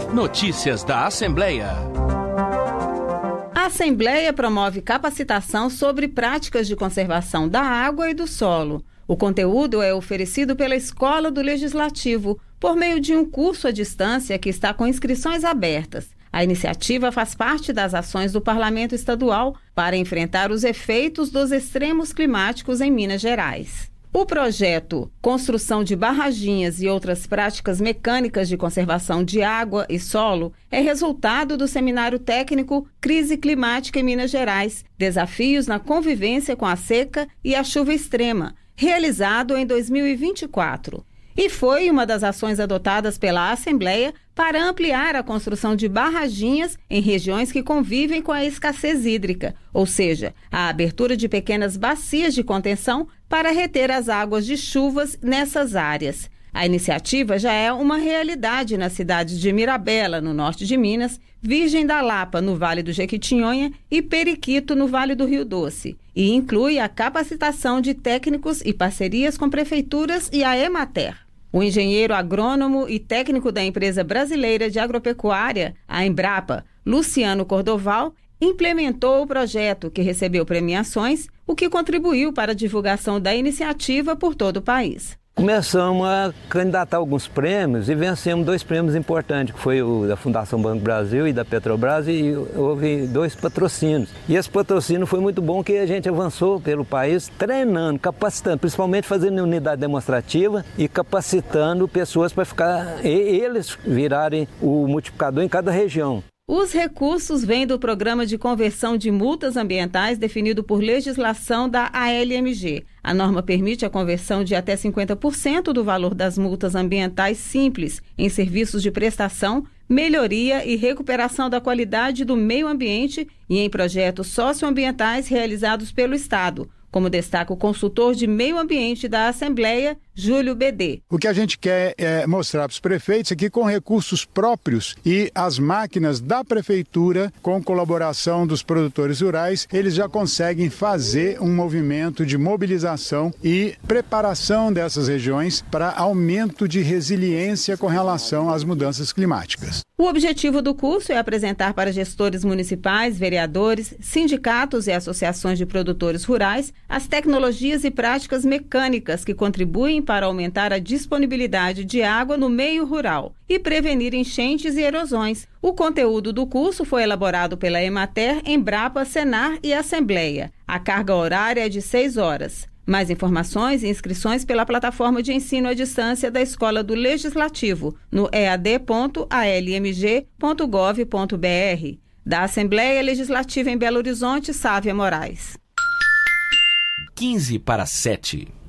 Notícias da Assembleia. A Assembleia promove capacitação sobre práticas de conservação da água e do solo. O conteúdo é oferecido pela Escola do Legislativo, por meio de um curso à distância que está com inscrições abertas. A iniciativa faz parte das ações do Parlamento Estadual para enfrentar os efeitos dos extremos climáticos em Minas Gerais. O projeto Construção de Barraginhas e Outras Práticas Mecânicas de Conservação de Água e Solo é resultado do Seminário Técnico Crise Climática em Minas Gerais, Desafios na Convivência com a Seca e a Chuva Extrema, realizado em 2024. E foi uma das ações adotadas pela Assembleia para ampliar a construção de barraginhas em regiões que convivem com a escassez hídrica, ou seja, a abertura de pequenas bacias de contenção para reter as águas de chuvas nessas áreas. A iniciativa já é uma realidade nas cidades de Mirabela, no norte de Minas, Virgem da Lapa, no Vale do Jequitinhonha, e Periquito, no Vale do Rio Doce, e inclui a capacitação de técnicos e parcerias com prefeituras e a Emater. O engenheiro agrônomo e técnico da empresa brasileira de agropecuária, a Embrapa, Luciano Cordoval, implementou o projeto, que recebeu premiações, o que contribuiu para a divulgação da iniciativa por todo o país. Começamos a candidatar alguns prêmios e vencemos 2 prêmios importantes, que foi o da Fundação Banco Brasil e da Petrobras, e houve 2 patrocínios. E esse patrocínio foi muito bom, que a gente avançou pelo país treinando, capacitando, principalmente fazendo unidade demonstrativa e capacitando pessoas para eles virarem o multiplicador em cada região. Os recursos vêm do Programa de Conversão de Multas Ambientais definido por legislação da ALMG. A norma permite a conversão de até 50% do valor das multas ambientais simples em serviços de prestação, melhoria e recuperação da qualidade do meio ambiente e em projetos socioambientais realizados pelo Estado, como destaca o consultor de meio ambiente da Assembleia, Júlio BD. O que a gente quer é mostrar para os prefeitos é que com recursos próprios e as máquinas da prefeitura, com colaboração dos produtores rurais, eles já conseguem fazer um movimento de mobilização e preparação dessas regiões para aumento de resiliência com relação às mudanças climáticas. O objetivo do curso é apresentar para gestores municipais, vereadores, sindicatos e associações de produtores rurais as tecnologias e práticas mecânicas que contribuem para aumentar a disponibilidade de água no meio rural e prevenir enchentes e erosões. O conteúdo do curso foi elaborado pela Emater, Embrapa, Senar e Assembleia. A carga horária é de 6 horas. Mais informações e inscrições pela plataforma de ensino à distância da Escola do Legislativo, no ead.almg.gov.br. Da Assembleia Legislativa em Belo Horizonte, Sávia Moraes. 15 para 7.